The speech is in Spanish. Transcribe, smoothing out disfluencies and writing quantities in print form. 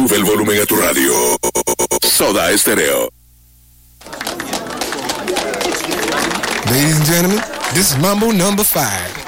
Sube el volumen a tu radio. Soda Estéreo. Ladies and gentlemen, this is Mambo number 5.